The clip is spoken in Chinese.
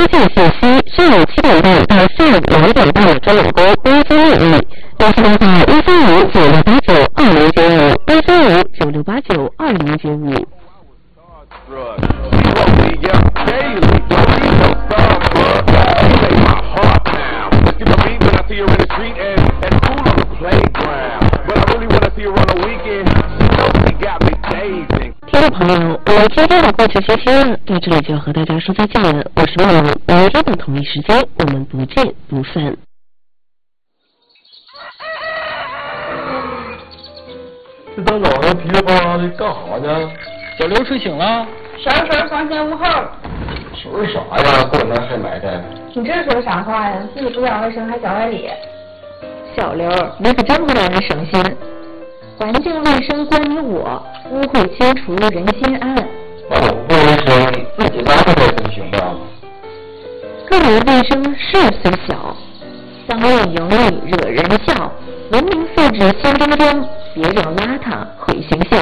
件信息，上午7点半到下午2点半专有工微信内议。联系电话13596892095，13596892095。听众朋友，我们今天的过去学习到这里就要和大家说再见了。我是梦梦，明天的同一时间我们不见不散。 这大早上噼里啪啦的干啥呢？ 小刘睡醒了。 啥事儿房前屋后？ 说啥呀？过年还埋汰。 你这说啥话呀？自己不讲卫生还讲外理。 小刘，你可真不让人省心。环境卫生关于我，污秽清除人心安。 那我不卫生，自己拉出来不行吧？ 个人卫生事虽小，相应盈利惹人笑。文明素质先端庄，别让邋遢毁形象。